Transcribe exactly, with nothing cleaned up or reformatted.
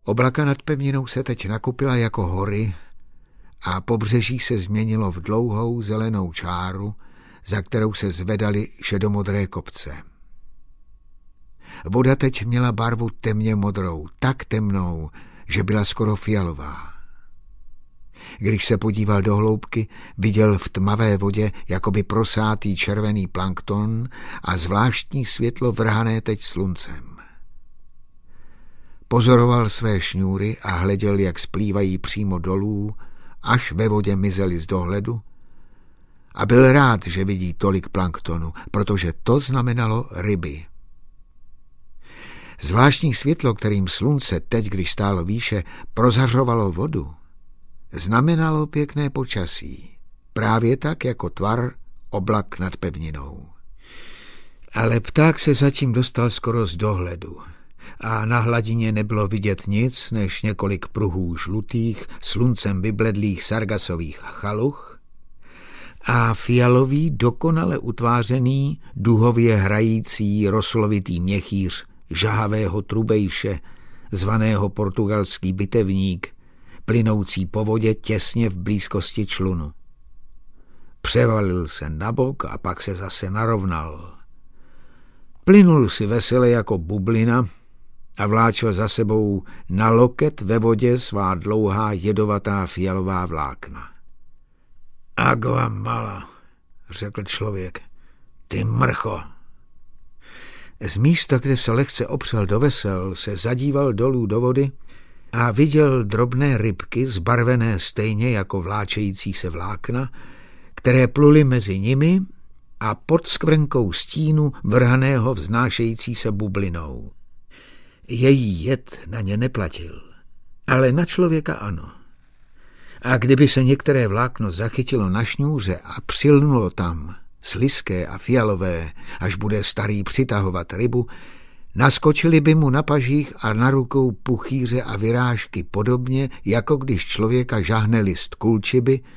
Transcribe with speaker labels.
Speaker 1: Oblaka nad pevninou se teď nakupila jako hory a pobřeží se změnilo v dlouhou zelenou čáru, za kterou se zvedaly šedomodré kopce. Voda teď měla barvu temně modrou, tak temnou, že byla skoro fialová. Když se podíval do hloubky, viděl v tmavé vodě jakoby prosátý červený plankton a zvláštní světlo vrhané teď sluncem. Pozoroval své šňůry a hleděl, jak splývají přímo dolů, až ve vodě mizely z dohledu, a byl rád, že vidí tolik planktonu, protože to znamenalo ryby. Zvláštní světlo, kterým slunce teď, když stálo výše, prozařovalo vodu, znamenalo pěkné počasí, právě tak jako tvar oblak nad pevninou. Ale pták se zatím dostal skoro z dohledu a na hladině nebylo vidět nic než několik pruhů žlutých, sluncem vybledlých sargasových chaluch a fialový, dokonale utvářený, duhově hrající roslovitý měchýř žahavého trubejše, zvaného portugalský bitevník, plynoucí po vodě těsně v blízkosti člunu. Převalil se na bok a pak se zase narovnal. Plynul si vesele jako bublina a vláčel za sebou na loket ve vodě svá dlouhá jedovatá fialová vlákna. Agua mala, řekl člověk, ty mrcho. Z místa, kde se lehce opřel do vesel, se zadíval dolů do vody a viděl drobné rybky zbarvené stejně jako vláčející se vlákna, které pluly mezi nimi a pod skvrnkou stínu vrhaného vznášející se bublinou. Její jed na ně neplatil, ale na člověka ano. A kdyby se některé vlákno zachytilo na šňůře a přilnulo tam, slizké a fialové, až bude starý přitahovat rybu, naskočili by mu na pažích a na rukou puchýře a vyrážky podobně, jako když člověka žahne list kulčiby,